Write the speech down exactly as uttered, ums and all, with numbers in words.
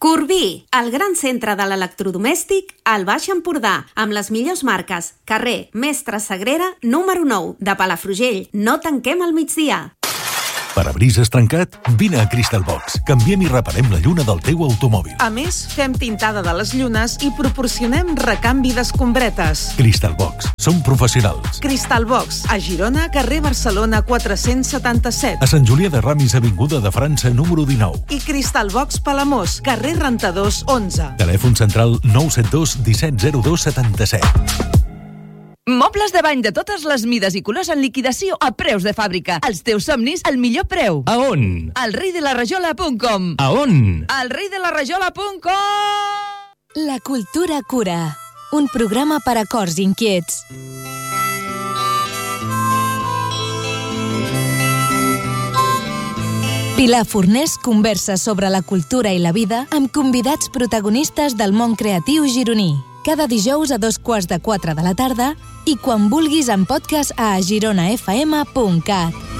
Corbí, el gran centre de l'electrodomèstic al Baix Empordà, amb les millors marques. Carrer Mestre Sagrera, número nou, de Palafrugell. No tanquem al migdia. Parabrises trencat? Vine a Crystal Box. Canviem i reparem la lluna del teu automòbil. A més, fem tintada de les llunes i proporcionem recanvi d'escombretes. Crystal Box. Som professionals. Crystal Box, a Girona, carrer Barcelona quatre-cents setanta-set. A Sant Julià de Ramis, avinguda de França, número dinou. I Crystal Box Palamós, carrer Rentadors onze. Telèfon central nou set dos disset zero dos setanta-set. Mobles de bany de totes les mides i colors en liquidació a preus de fàbrica. Els teus somnis al millor preu. A on? Al rei de la rajola punt com. A on? Al rei de la rajola punt com. La cultura cura. Un programa per a cors inquiets. Pilar Fornés conversa sobre la cultura i la vida amb convidats protagonistes del món creatiu gironí. Cada dijous a dos quarts de quatre de la tarda i quan vulguis en podcast a girona f m punt cat.